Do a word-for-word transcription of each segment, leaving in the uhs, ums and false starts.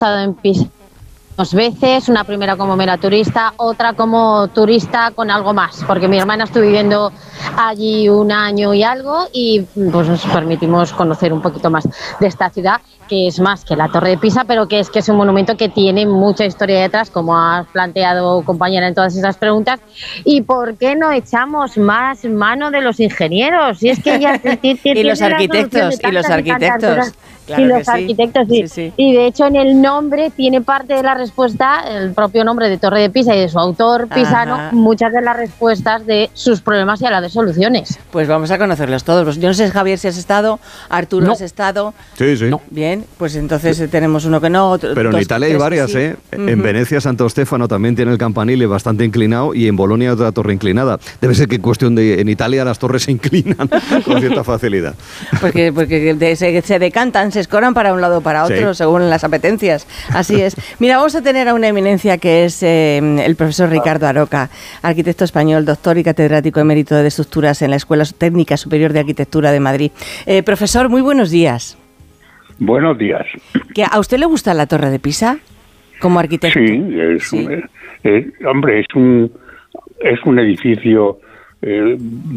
estado en Pisa dos veces, una primera como mera turista, otra como turista con algo más, porque mi hermana estuvo viviendo allí un año y algo y pues nos permitimos conocer un poquito más de esta ciudad, que es más que la Torre de Pisa, pero que es que es un monumento que tiene mucha historia detrás, como has planteado, compañera, en todas esas preguntas. ¿Y por qué no echamos más mano de los ingenieros? Y es que ella y los arquitectos, y los arquitectos. Claro y los sí. arquitectos, sí. Sí, sí. Y de hecho en el nombre tiene parte de la respuesta, el propio nombre de Torre de Pisa y de su autor pisano, Ajá. muchas de las respuestas de sus problemas y a la de soluciones. Pues vamos a conocerlos todos. Yo no sé, Javier, si has estado, Arturo, no. has estado. Sí, sí. No. Bien, pues entonces sí. tenemos uno que no. Otro, Pero dos, en Italia hay varias, sí. ¿eh? Uh-huh. En Venecia, Santo Stefano también tiene el campanile bastante inclinado y en Bolonia otra torre inclinada. Debe ser que en cuestión de, en Italia las torres se inclinan con cierta facilidad. Porque, porque de, se, se decantan, se escoran para un lado o para otro, sí. según las apetencias. Así es. Mira, vamos a tener a una eminencia que es eh, el profesor Ricardo Aroca, arquitecto español, doctor y catedrático emérito de estructuras en la Escuela Técnica Superior de Arquitectura de Madrid. Eh, profesor, muy buenos días. Buenos días. ¿Que ¿A usted le gusta la Torre de Pisa como arquitecto? Sí, es ¿Sí? Un, eh, hombre, es un, es un edificio eh,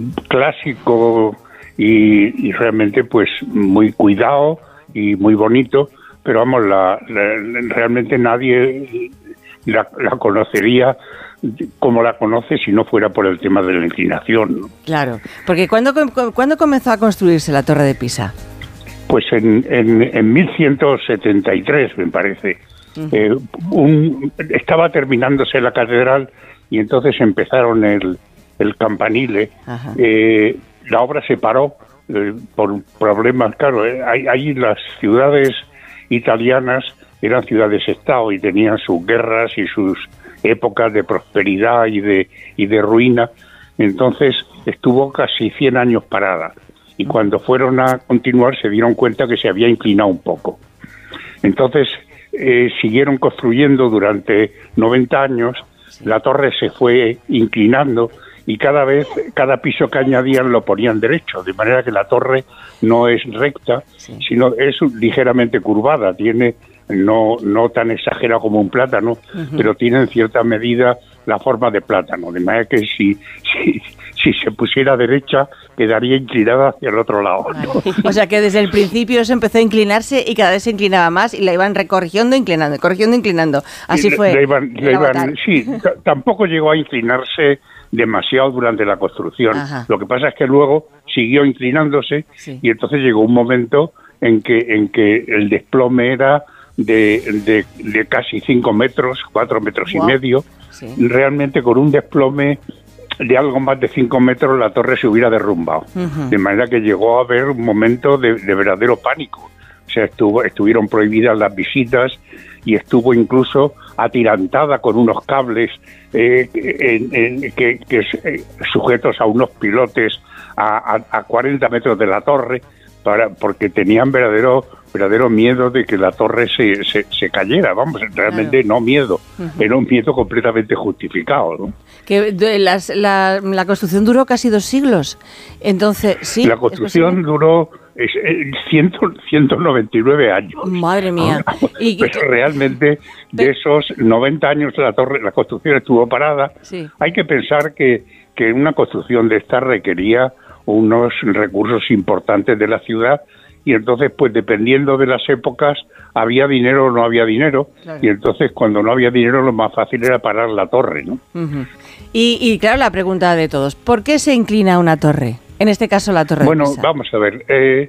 clásico y, y realmente pues muy cuidado y muy bonito, pero vamos, la, la, realmente nadie la, la conocería como la conoce si no fuera por el tema de la inclinación, ¿no? Claro, porque ¿cuándo, ¿cuándo comenzó a construirse la Torre de Pisa? Pues en, en, en mil ciento setenta y tres, me parece. Uh-huh. Eh, un, estaba terminándose la catedral y entonces empezaron el, el campanile. Uh-huh. Eh, la obra se paró eh, por problemas, claro, eh, ahí las ciudades italianas eran ciudades-estado y tenían sus guerras y sus épocas de prosperidad y de, y de ruina. Entonces estuvo casi cien años parada. Y cuando fueron a continuar se dieron cuenta que se había inclinado un poco. Entonces eh, siguieron construyendo durante noventa años, la torre se fue inclinando y cada vez, cada piso que añadían lo ponían derecho, de manera que la torre no es recta, sí. sino es ligeramente curvada, tiene no no tan exagerado como un plátano, uh-huh. pero tiene en cierta medida la forma de plátano, de manera que si, si, si se pusiera derecha quedaría inclinada hacia el otro lado, ¿no? Vale. O sea que desde el principio se empezó a inclinarse y cada vez se inclinaba más y la iban recorrigiendo, inclinando, corrigiendo, inclinando. Así le, fue. Le iban, le iban, sí, t- tampoco llegó a inclinarse demasiado durante la construcción. Ajá. Lo que pasa es que luego siguió inclinándose, sí. y entonces llegó un momento en que en que el desplome era de, de, de casi cinco metros, cuatro metros wow. y medio. Sí. Realmente con un desplome de algo más de cinco metros la torre se hubiera derrumbado. Uh-huh. De manera que llegó a haber un momento de, de verdadero pánico. O sea, estuvo, estuvieron prohibidas las visitas y estuvo incluso atirantada con unos cables eh, en, en, que, que eh, sujetos a unos pilotes a, a, a cuarenta metros de la torre, para porque tenían verdadero verdadero miedo de que la torre se, se, se cayera. Vamos, realmente claro. no miedo, uh-huh. era un miedo completamente justificado, ¿no? Que las, la, la construcción duró casi dos siglos, entonces sí. La construcción duró es, eh, ciento noventa y nueve años. Madre mía. ¿Y, pero y, realmente de esos noventa años la torre, la construcción estuvo parada. Sí. Hay que pensar que, que una construcción de esta requería unos recursos importantes de la ciudad y entonces, pues dependiendo de las épocas, había dinero o no había dinero, claro. y entonces cuando no había dinero lo más fácil era parar la torre, ¿no? Uh-huh. Y, y claro, la pregunta de todos, ¿por qué se inclina una torre? En este caso la torre bueno, de Pisa. Bueno, vamos a ver, eh,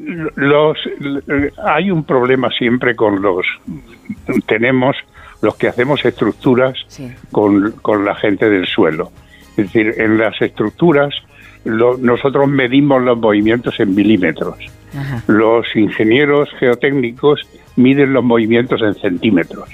los, hay un problema siempre con los, tenemos los que hacemos estructuras sí. con, con la gente del suelo. Es decir, en las estructuras lo, nosotros medimos los movimientos en milímetros. Ajá. Los ingenieros geotécnicos miden los movimientos en centímetros.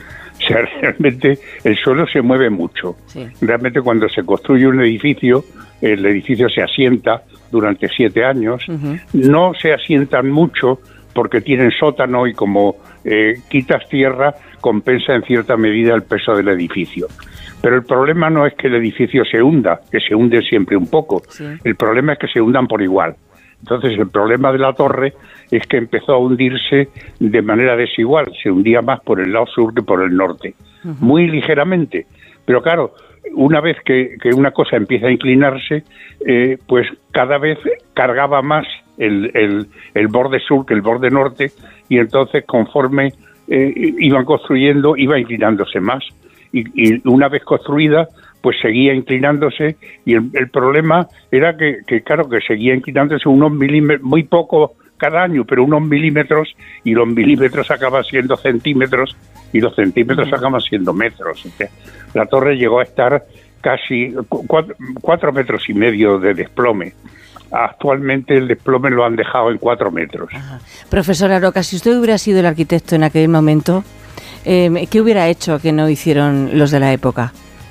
O sea, realmente el suelo se mueve mucho. Sí. Realmente cuando se construye un edificio, el edificio se asienta durante siete años. Uh-huh. No se asientan mucho porque tienen sótano y como eh, quitas tierra, compensa en cierta medida el peso del edificio. Pero el problema no es que el edificio se hunda, que se hunde siempre un poco. Sí. El problema es que se hundan por igual. Entonces el problema de la torre es que empezó a hundirse de manera desigual, se hundía más por el lado sur que por el norte, uh-huh. muy ligeramente, pero claro, una vez que, que una cosa empieza a inclinarse, eh, pues cada vez cargaba más el, el, el borde sur que el borde norte, y entonces conforme eh, iban construyendo, iba inclinándose más, y, y una vez construida, pues seguía inclinándose, y el, el problema era que, que, claro, que seguía inclinándose unos milímetros, muy poco cada año, pero unos milímetros, y los milímetros acaban siendo centímetros, y los centímetros acaban siendo metros. O sea, la torre llegó a estar casi cuatro, cuatro metros y medio de desplome. Actualmente el desplome lo han dejado en cuatro metros. Ajá. Profesor Aroca, si usted hubiera sido el arquitecto en aquel momento, eh, ¿qué hubiera hecho que no hicieron los de la época?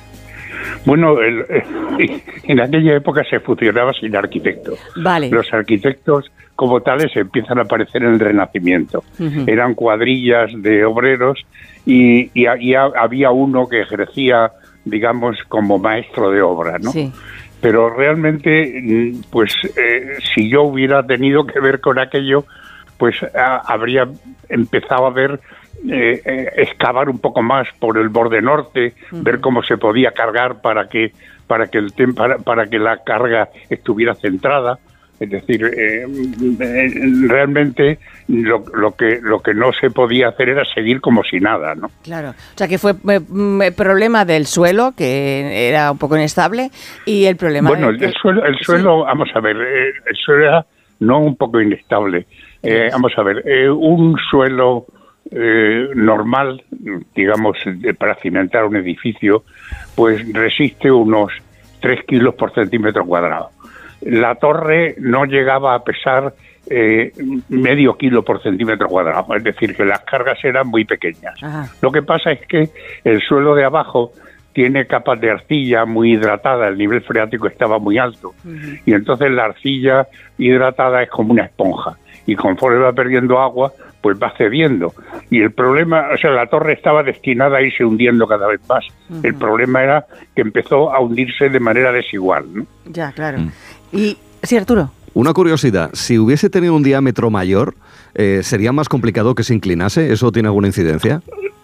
Bueno, el, en aquella época se funcionaba sin arquitectos. Vale. Los arquitectos como tales empiezan a aparecer en el Renacimiento. Uh-huh. Eran cuadrillas de obreros y, y, y había uno que ejercía, digamos, como maestro de obra, ¿no? Sí. Pero realmente, pues, eh, si yo hubiera tenido que ver con aquello, pues a, habría empezado a ver... Eh, eh, excavar un poco más por el borde norte, uh-huh. ver cómo se podía cargar para que para que el tem- para, para que la carga estuviera centrada. Es decir, eh, eh, realmente lo, lo que lo que no se podía hacer era seguir como si nada, ¿no? Claro, o sea que fue eh, problema del suelo, que era un poco inestable, y el problema... Bueno, de que... el suelo, el suelo sí. Vamos a ver, eh, el suelo era no un poco inestable. Eh, vamos a ver, eh, un suelo... Eh, normal, digamos, eh, para cimentar un edificio, pues resiste unos tres kilos por centímetro cuadrado. La torre no llegaba a pesar eh, medio kilo por centímetro cuadrado, es decir, que las cargas eran muy pequeñas. Ajá. Lo que pasa es que el suelo de abajo tiene capas de arcilla muy hidratada, el nivel freático estaba muy alto, uh-huh. y entonces la arcilla hidratada es como una esponja, y conforme va perdiendo agua, pues va cediendo. Y el problema, o sea, la torre estaba destinada a irse hundiendo cada vez más. Uh-huh. El problema era que empezó a hundirse de manera desigual, ¿no? Ya, claro. Mm. Y, sí, Arturo. Una curiosidad, si hubiese tenido un diámetro mayor, eh, ¿sería más complicado que se inclinase? ¿Eso tiene alguna incidencia?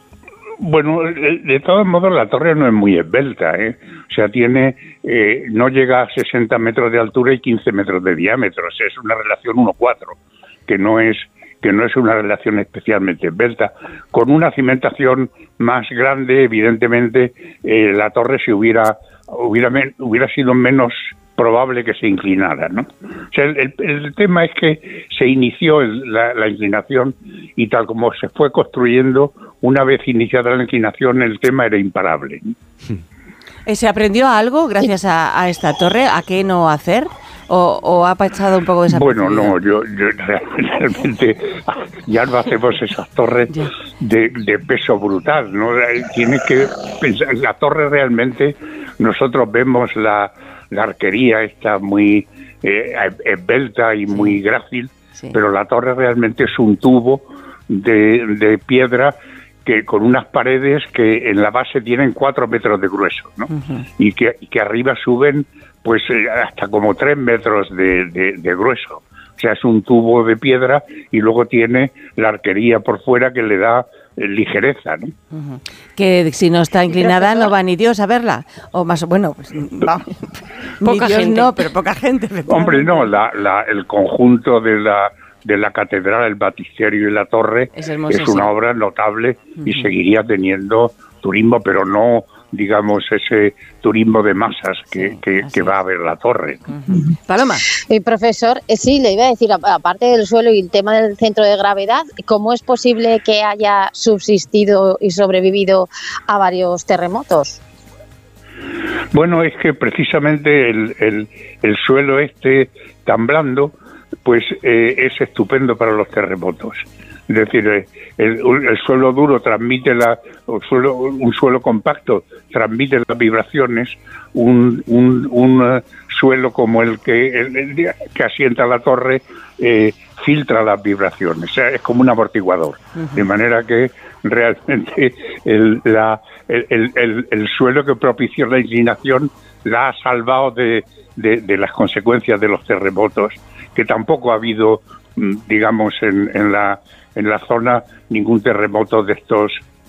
Bueno, de, de todos modos la torre no es muy esbelta, ¿eh? O sea, tiene, eh, no llega a sesenta metros de altura y quince metros de diámetro. O sea, es una relación uno cuatro, que no es... que no es una relación especialmente esbelta. Con una cimentación más grande, evidentemente, eh, la torre se hubiera, hubiera, hubiera sido menos probable que se inclinara, ¿no? O sea, el, el, el tema es que se inició el, la, la inclinación y tal como se fue construyendo, una vez iniciada la inclinación, el tema era imparable. ¿Se aprendió algo gracias a, a esta torre? ¿A qué no hacer? ¿O, o ha pasado un poco desapercibido? Bueno, no, yo, yo realmente ya no hacemos esas torres de, de peso brutal, ¿no? Tiene que pensar, la torre realmente, nosotros vemos la, la arquería esta muy eh, esbelta y muy grácil, sí. Pero la torre realmente es un tubo de, de piedra que con unas paredes que en la base tienen cuatro metros de grueso, ¿no? Uh-huh. y, que, y que arriba suben pues eh, hasta como tres metros de, de, de grueso. O sea, es un tubo de piedra y luego tiene la arquería por fuera que le da eh, ligereza, ¿no? Uh-huh. Que si no está inclinada no va ni Dios a verla. O más, bueno, pues va. Poca Dios gente. No, pero poca gente. Hombre, no, la, la, el conjunto de la de la catedral, el baptisterio y la torre es, hermoso, es una sí. obra notable uh-huh. y seguiría teniendo turismo, pero no, digamos, ese turismo de masas que, sí, que, que va a ver la torre. Uh-huh. Paloma. Eh, profesor, eh, sí, le iba a decir, aparte del suelo y el tema del centro de gravedad, ¿cómo es posible que haya subsistido y sobrevivido a varios terremotos? Bueno, es que precisamente el, el, el suelo este tan blando, pues eh, es estupendo para los terremotos. Es decir, eh, el, el suelo duro transmite la, el suelo, un suelo compacto transmite las vibraciones, un, un, un uh, suelo como el que, el, el que asienta la torre eh, filtra las vibraciones, o sea, es como un amortiguador, uh-huh. de manera que realmente el, la, el, el, el, el suelo que propició la inclinación la ha salvado de, de, de las consecuencias de los terremotos. que tampoco ha habido, digamos, en, en la en la zona ningún terremoto de estos